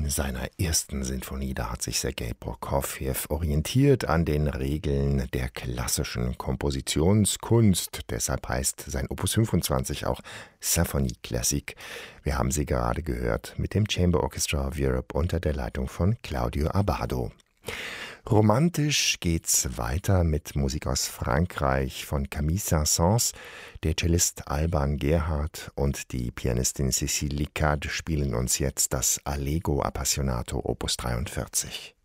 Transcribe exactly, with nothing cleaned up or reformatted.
In seiner ersten Sinfonie, da hat sich Sergei Prokofjew orientiert an den Regeln der klassischen Kompositionskunst. Deshalb heißt sein Opus fünfundzwanzig auch Symphonie Classique. Wir haben sie gerade gehört mit dem Chamber Orchestra of Europe unter der Leitung von Claudio Abbado. Romantisch geht's weiter mit Musik aus Frankreich von Camille Saint-Saëns. Der Cellist Alban Gerhardt und die Pianistin Cécile Licard spielen uns jetzt das Allegro Appassionato Opus dreiundvierzig.